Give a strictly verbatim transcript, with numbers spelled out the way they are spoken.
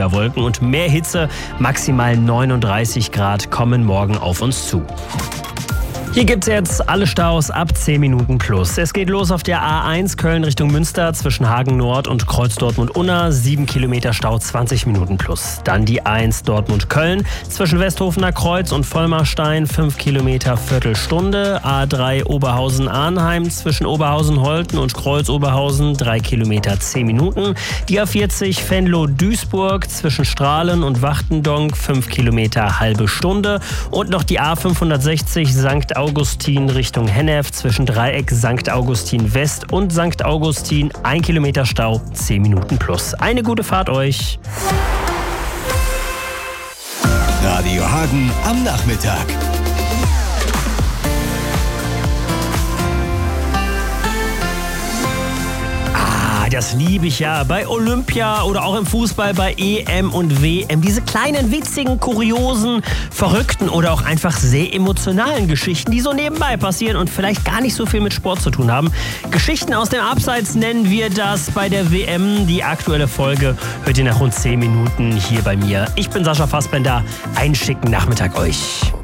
weniger Wolken und mehr Hitze. Maximal neununddreißig Grad kommen morgen auf uns zu. Hier gibt's jetzt alle Staus ab zehn Minuten plus. Es geht los auf der A eins Köln Richtung Münster zwischen Hagen Nord und Kreuz Dortmund-Unna. sieben Kilometer Stau, zwanzig Minuten plus. Dann die A eins Dortmund-Köln zwischen Westhofener Kreuz und Vollmarstein. fünf Kilometer, Viertelstunde. A drei Oberhausen-Arnheim zwischen Oberhausen-Holten und Kreuz-Oberhausen. drei Kilometer, zehn Minuten. Die A vierzig Venlo-Duisburg zwischen Strahlen und Wachtendonk. fünf Kilometer, halbe Stunde. Und noch die A fünfhundertsechzig Sankt Augustin Richtung Hennef zwischen Dreieck Sankt Augustin West und Sankt Augustin. ein Kilometer Stau, zehn Minuten plus. Eine gute Fahrt euch. Radio Hagen am Nachmittag. Das liebe ich ja bei Olympia oder auch im Fußball bei E M und W M. Diese kleinen, witzigen, kuriosen, verrückten oder auch einfach sehr emotionalen Geschichten, die so nebenbei passieren und vielleicht gar nicht so viel mit Sport zu tun haben. Geschichten aus dem Abseits nennen wir das bei der W M. Die aktuelle Folge hört ihr nach rund zehn Minuten hier bei mir. Ich bin Sascha Fassbender. Einen schicken Nachmittag euch.